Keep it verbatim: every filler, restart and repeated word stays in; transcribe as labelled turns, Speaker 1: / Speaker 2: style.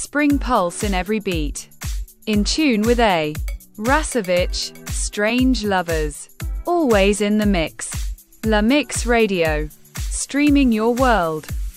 Speaker 1: spring pulse in every beat. In tune with A. Rasovich, Strange Lovers. Always in the mix. La Mix Radio. Streaming your world.